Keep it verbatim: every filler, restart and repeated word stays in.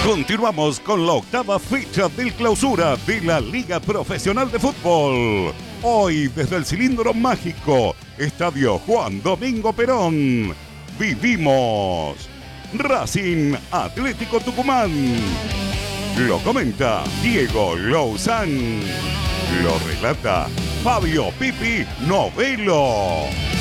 Continuamos con la octava fecha del clausura de la Liga Profesional de Fútbol. Hoy desde el Cilindro Mágico, Estadio Juan Domingo Perón, vivimos Racing Atlético Tucumán. Lo comenta Diego Louzán. Lo relata Fabio Pipi Novelo.